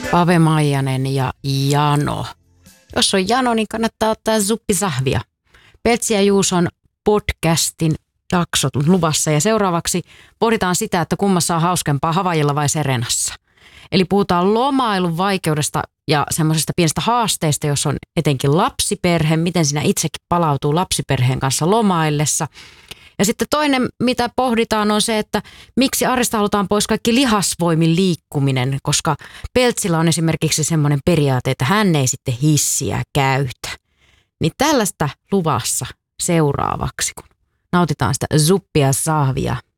Pave Maijanen ja Jano. Jos on Jano, niin kannattaa ottaa suppisahvia. Peltsi ja Juuson podcastin jaksot luvassa ja seuraavaksi pohditaan sitä, että kummassa on hauskempaa, Havaijilla vai Serenassa. Eli puhutaan lomailun vaikeudesta ja semmoisesta pienestä haasteista, jos on etenkin lapsiperhe, miten siinä itsekin palautuu lapsiperheen kanssa lomaillessa. Ja sitten toinen, mitä pohditaan, on se, että miksi arjesta halutaan pois kaikki lihasvoimin liikkuminen, koska Peltsillä on esimerkiksi semmoinen periaate, että hän ei sitten hissiä käytä. Niin tällaista luvassa seuraavaksi, kun nautitaan sitä zuppia sahvia.